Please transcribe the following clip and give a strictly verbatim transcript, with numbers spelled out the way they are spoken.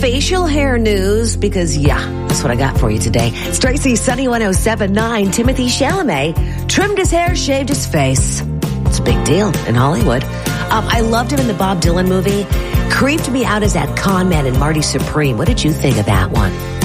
facial hair news because, yeah, that's what I got for you today. It's Tracy Sunny one oh seven point nine. Timothy Chalamet trimmed his hair, shaved his face. It's a big deal in Hollywood. Um, I loved him in the Bob Dylan movie. Creeped me out as that con man in Marty Supreme. What did you think of that one?